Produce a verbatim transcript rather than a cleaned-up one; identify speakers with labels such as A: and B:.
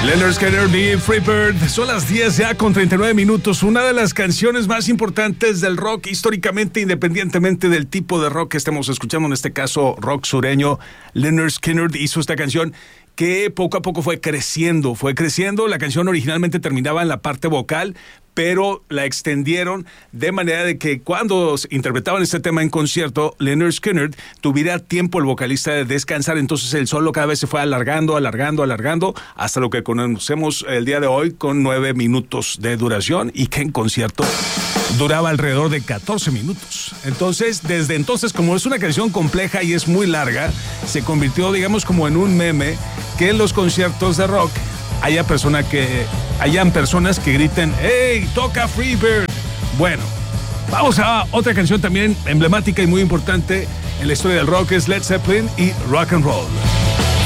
A: Lynyrd Skynyrd y Freebird. Son las diez ya con treinta y nueve minutos. Una de las canciones más importantes del rock históricamente, independientemente del tipo de rock que estemos escuchando, en este caso rock sureño. Lynyrd Skynyrd hizo esta canción que poco a poco fue creciendo, fue creciendo. La canción originalmente terminaba en la parte vocal, pero la extendieron de manera de que cuando interpretaban este tema en concierto, Lynyrd Skynyrd tuviera tiempo el vocalista de descansar. Entonces el solo cada vez se fue alargando, alargando, alargando, hasta lo que conocemos el día de hoy con nueve minutos de duración, y que en concierto duraba alrededor de catorce minutos. Entonces, desde entonces, como es una canción compleja y es muy larga, se convirtió, digamos, como en un meme que en los conciertos de rock haya persona que, hayan personas que griten ¡Hey, toca Freebird! Bueno, vamos a otra canción también emblemática y muy importante en la historia del rock, es Led Zeppelin y Rock and Roll.